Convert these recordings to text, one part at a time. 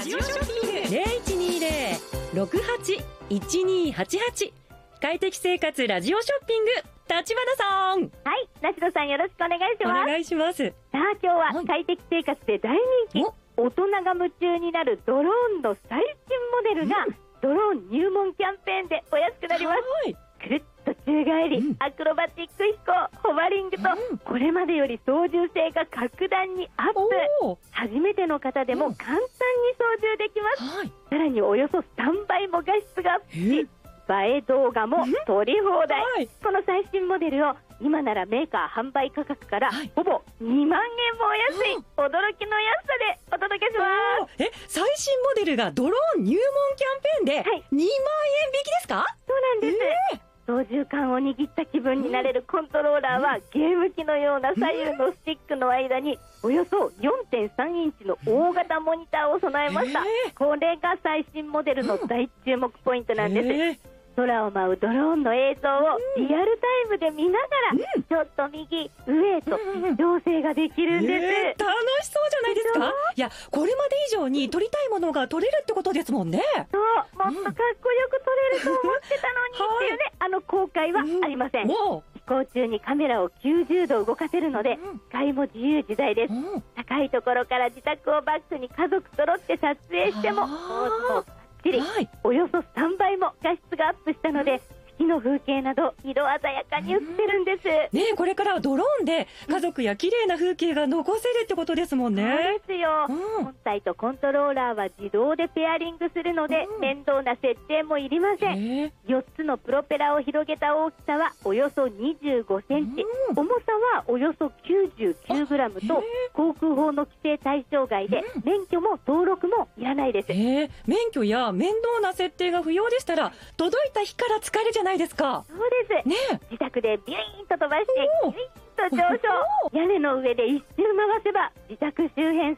ジオショッピング 0120-68-1288 快適生活ラジオショッピング、立花さん。 はい、梨野さんよろしくお願いします。 お願いします。 さあ今日は快適生活で大人気、大人が夢中になるドローンの最新モデルが、ドローン入門キャンペーンでお安くなります。くるっと宙返り、アクロバティック飛行、ホバリングと、これまでより操縦性が格段にアップ。初めての方でも簡単に操縦できます。さらにおよそ3倍も画質がアップし、映え動画も撮り放題。この最新モデルを今ならメーカー販売価格からほぼ2万円もお安い、驚きの安さでお届けします。 最新モデルがドローン入門キャンペーンで2万円引きですか？ そうなんです。操縦桿を握った気分になれるコントローラーは、ゲーム機のような左右のスティックの間におよそ 4.3 インチの大型モニターを備えました。これが最新モデルの大注目ポイントなんです。空を舞うドローンの映像をリアルタイムで見ながら、ちょっと右上と調整ができるんです。 楽しそうじゃないですか。いや、これまで以上に撮りたいものが撮れるってことですもんね。 そう、もっとかっこよく撮れると思ってたのにっていうね、後悔はありません。飛行中にカメラを90度動かせるので、視界も自由自在です。高いところから自宅をバックに家族揃って撮影しても、およそ3倍も画質がアップしたので、月の風景など色鮮やかに映ってるんです。 これからはドローンで家族や綺麗な風景が残せるってことですもんね。 そうですよ。本体とコントローラーは自動でペアリングするので、面倒な設定もいりません。4つのプロペラを広げた大きさはおよそ25センチ、重さはおよそ99グラムと、航空法の規制対象外で、免許も登録もいらないです。 免許や面倒な設定が不要でしたら、届いた日から使えるじゃないですか。 そうです。自宅でビュイーンと飛ばしてビュイーンと上昇、屋根の上で一周回せば自宅周辺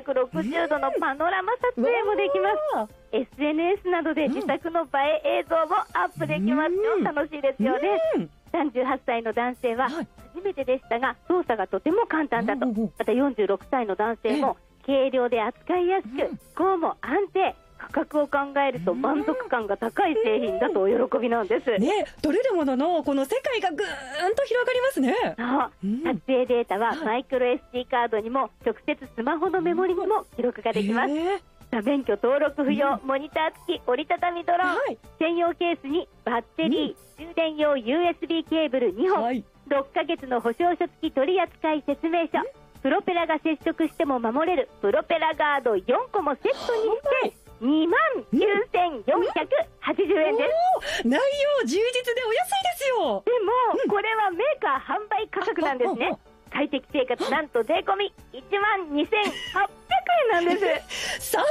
360度のパノラマ撮影もできます。SNS などで自宅の映え映像もアップできますよ。楽しいですよね。38歳の男性は初めてでしたが、操作がとても簡単だと。また46歳の男性も軽量で扱いやすく、飛行も安定、価格を考えると満足感が高い製品だとお喜びなんです。 取れるもののこの世界がぐーんと広がりますね。 撮影データはマイクロ SD カードにも直接スマホのメモリにも記録ができます。免許登録不要、モニター付き折りたたみドローン、専用ケースにバッテリー、充電用 USB ケーブル2本、6ヶ月の保証書付き取扱説明書、プロペラが接触しても守れるプロペラガード4個もセットにして29,480円です。 内容充実でお安いですよ。 でも、これはメーカー販売価格なんですね。快適生活なんと税込み 12,800 円なんです。 最